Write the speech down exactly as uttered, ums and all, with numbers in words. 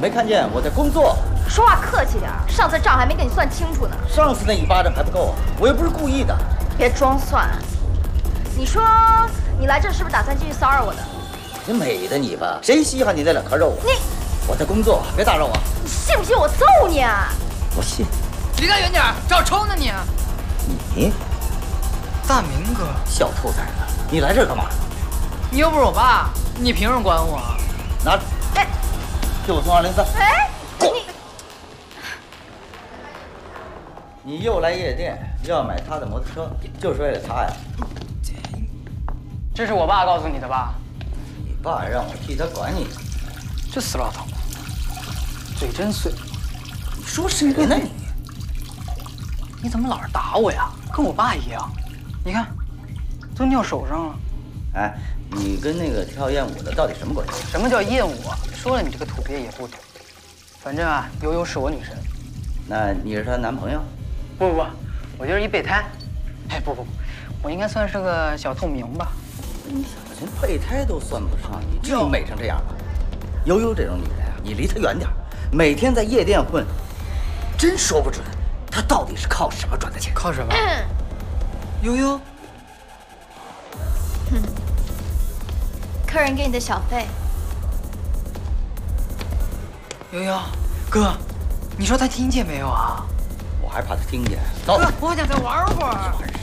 没看见我在工作。 说话客气点，上次账还没跟你算清楚呢。 上次那一巴掌还不够啊，我又不是故意的。 别装蒜。你说你来这是不是打算继续骚扰我的？ 你美的你吧，谁稀罕你那两颗肉啊？ 你， 我在工作，别打扰我。 你信不信我揍你啊？ 我信。 离他远点，找抽呢你。 你， 大明哥， 小兔崽子，你来这儿干嘛？ 你又不是我爸，你凭什么管我？ 拿着。 哎， 给我送二零三。 哎，你， 你又来夜店，又要买他的摩托车，就是为了他呀？ 这是我爸告诉你的吧？ 你爸让我替他管你。 这死老头，嘴真碎。 你说谁呢你？ 你怎么老是打我呀？跟我爸一样。你看，都尿手上了。 哎，你跟那个跳艳舞的到底什么关系？ 什么叫艳舞啊？说了你这个土鳖也不懂。反正啊，悠悠是我女神。 那你是她男朋友？ 不不不，我就是一备胎。哎，不不不，我应该算是个小透明吧。 你连备胎都算不上，你就美成这样了。悠悠这种女人啊，你离她远点，每天在夜店混，真说不准她到底是靠什么赚的钱。 靠什么？悠悠。 哼，客人给你的小费。 悠悠，哥，你说他听见没有啊？ 我还怕她听见。走， 哥，我想再玩会儿。